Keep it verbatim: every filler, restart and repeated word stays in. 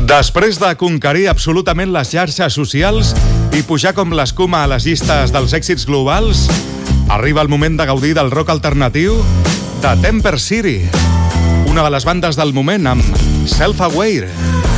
Després de conquerir absolutament les xarxes socials i pujar com l'escuma a les llistes dels èxits globals, arriba el moment de gaudir del rock alternatiu de Temper City, una de les bandes del moment amb Self-Aware.